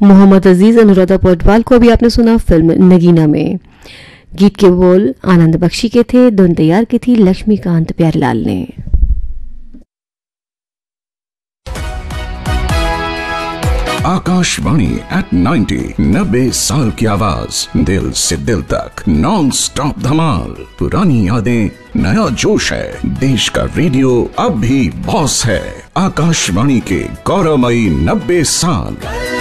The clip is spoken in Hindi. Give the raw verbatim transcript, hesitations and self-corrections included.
मोहम्मद अजीज अनुराधा पौडवाल को भी आपने सुना फिल्म नगीना में। गीत के बोल आनंद बख्शी के थे, धुन तैयार की थी लक्ष्मीकांत प्यारेलाल ने। आकाशवाणी एट नाइन्टी, नब्बे साल की आवाज, दिल से दिल तक, नॉन स्टॉप धमाल, पुरानी यादें, नया जोश है, देश का रेडियो अब भी बॉस है। आकाशवाणी के गौरवमयी नब्बे साल।